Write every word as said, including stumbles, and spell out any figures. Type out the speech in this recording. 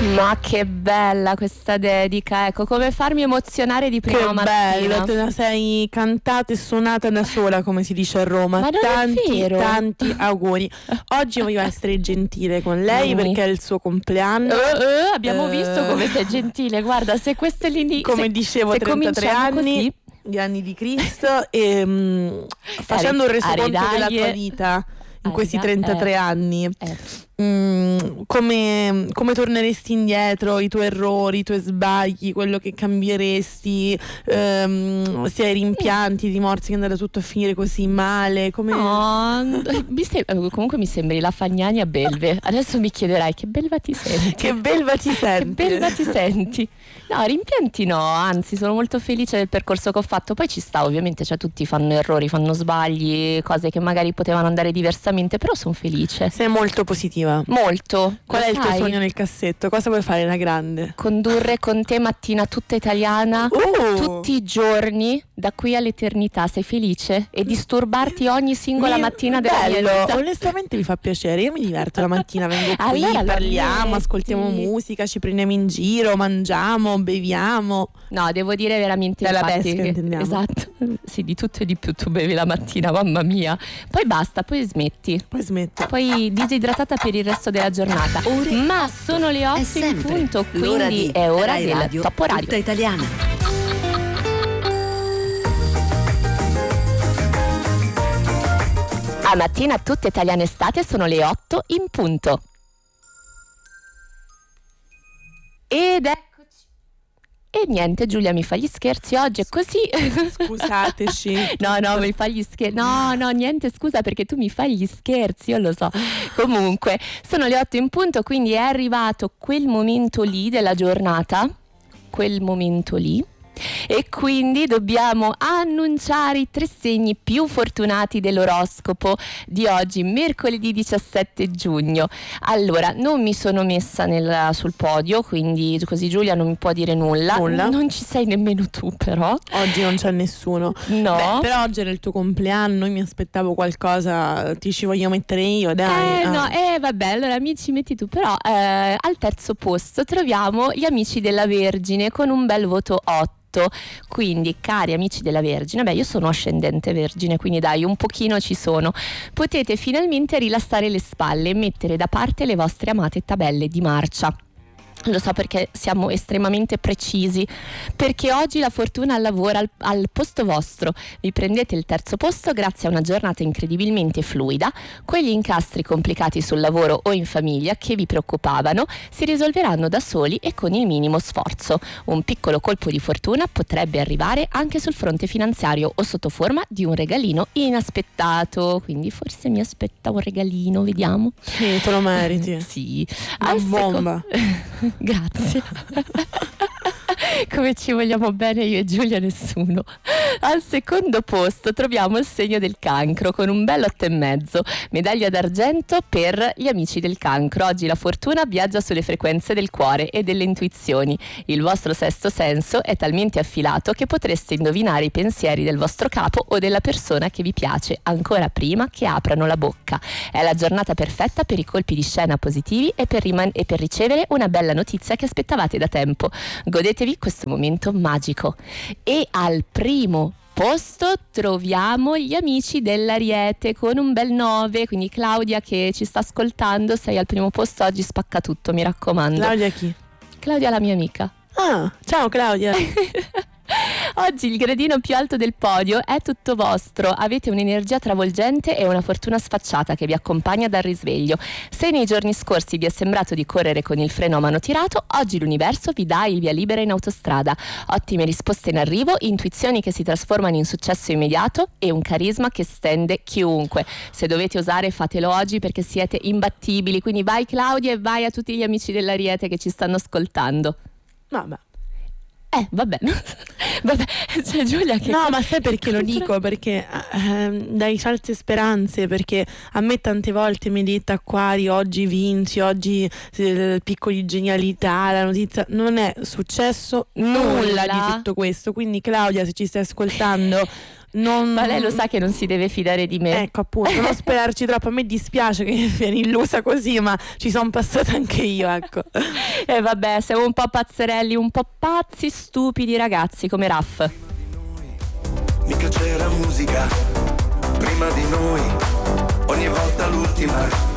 Ma che bella questa dedica, ecco, come farmi emozionare di prima che mattina. bello, te la sei cantata e suonata da sola, come si dice a Roma. Ma non tanti, è vero. tanti auguri. Oggi voglio essere gentile con lei Mm. perché è il suo compleanno. Eh, eh, abbiamo Eh. visto come sei gentile, guarda, se queste linee, Come se, dicevo, se trentatré cominciamo anni, così, gli anni di Cristo, e mm, facendo un resoconto della tua vita in questi trentatré eh, anni, eh. mm, come, come torneresti indietro, i tuoi errori, i tuoi sbagli, quello che cambieresti, ehm, se hai rimpianti, rimorsi che è andato tutto a finire così male, come... No, mi sem- comunque mi sembri la Fagnani a Belve. Adesso mi chiederai che belva ti senti. Che belva ti Che senti. belva ti senti. No, rimpianti no, anzi sono molto felice del percorso che ho fatto. Poi ci sta, ovviamente, cioè tutti fanno errori, fanno sbagli, cose che magari potevano andare diversamente, però sono felice. Sei molto positiva. Molto. Qual Lo è il tuo sai? sogno nel cassetto? Cosa vuoi fare da grande? Condurre con te Mattina Tutta Italiana Uh! tutti i giorni da qui all'eternità. Sei felice? E disturbarti ogni singola Mi- mattina della bello, mia vita. onestamente mi fa piacere, io mi diverto la mattina, vengo qui, Allora lo parliamo, metti. ascoltiamo musica, ci prendiamo in giro, mangiamo, beviamo. No, devo dire veramente Dalla infatti, pesca, che- intendiamo. esatto. Sì, di tutto e di più tu bevi la mattina, mamma mia. Poi basta, poi smetti. Poi smetto. Poi disidratata per il resto della giornata. Ore Ma sono le È otto in sempre punto, l'ora quindi di è ora Rai del Radio Top Orario. Tutta Italiana. A Mattina Tutta Italiana Estate sono le otto in punto. Ed eccoci. E niente, Giulia mi fa gli scherzi oggi, è così. Scusateci. No, no, mi fa gli scherzi. No, no, niente, scusa, perché tu mi fai gli scherzi, io lo so. Comunque, sono le otto in punto, quindi è arrivato quel momento lì della giornata, quel momento lì. E quindi dobbiamo annunciare i tre segni più fortunati dell'oroscopo di oggi, mercoledì diciassette giugno. Allora, non mi sono messa nel, sul podio, quindi così Giulia non mi può dire nulla. Nulla. Non ci sei nemmeno tu, però. Oggi non c'è nessuno. No. Beh, però oggi era il tuo compleanno, io mi aspettavo qualcosa, ti ci voglio mettere io, dai. Eh Ah. no, eh vabbè, allora amici metti tu, però eh, al terzo posto troviamo gli amici della Vergine con un bel voto otto. Quindi cari amici della Vergine, beh io sono ascendente Vergine, quindi dai un pochino ci sono, potete finalmente rilassare le spalle e mettere da parte le vostre amate tabelle di marcia. Lo so perché siamo estremamente precisi, perché oggi la fortuna lavora al, al posto vostro. Vi prendete il terzo posto grazie a una giornata incredibilmente fluida. Quegli incastri complicati sul lavoro o in famiglia che vi preoccupavano si risolveranno da soli e con il minimo sforzo. Un piccolo colpo di fortuna potrebbe arrivare anche sul fronte finanziario o sotto forma di un regalino inaspettato. Quindi forse mi aspetta un regalino, vediamo. Sì, te lo meriti. Sì, Una Al seco- bomba. Grazie. Come ci vogliamo bene io e Giulia nessuno. Al secondo posto troviamo il segno del Cancro con un bel otto e mezzo, medaglia d'argento per gli amici del Cancro. Oggi la fortuna viaggia sulle frequenze del cuore e delle intuizioni. Il vostro sesto senso è talmente affilato che potreste indovinare i pensieri del vostro capo o della persona che vi piace ancora prima che aprano la bocca. È la giornata perfetta per i colpi di scena positivi e per, riman- e per ricevere una bella notizia che aspettavate da tempo. Godetevi questo momento magico. E al primo posto troviamo gli amici dell'Ariete con un bel nove, quindi Claudia che ci sta ascoltando, sei al primo posto oggi, spacca tutto, mi raccomando. Claudia chi? Claudia la mia amica. Ah, ciao Claudia. Oggi il gradino più alto del podio è tutto vostro, avete un'energia travolgente e una fortuna sfacciata che vi accompagna dal risveglio. Se nei giorni scorsi vi è sembrato di correre con il freno a mano tirato, oggi l'universo vi dà il via libera in autostrada. Ottime risposte in arrivo, intuizioni che si trasformano in successo immediato e un carisma che stende chiunque. Se dovete osare fatelo oggi perché siete imbattibili, quindi vai Claudia e vai a tutti gli amici dell'Ariete che ci stanno ascoltando. Vabbè. Eh, vabbè, vabbè, c'è Giulia che... No, ma sai perché lo dico? Perché ehm, dai false speranze, perché a me tante volte mi dite Acquari, oggi vinci, oggi eh, piccoli genialità, la notizia, non è successo nulla Nulla. di tutto questo, quindi Claudia se ci stai ascoltando non... Ma lei lo sa che non si deve fidare di me. Ecco, appunto, non sperarci troppo. A me dispiace che vieni illusa così, ma ci sono passata anche io, ecco. E vabbè, siamo un po' pazzerelli, un po' pazzi, stupidi ragazzi come Raff. Mica c'era musica prima di noi, ogni volta l'ultima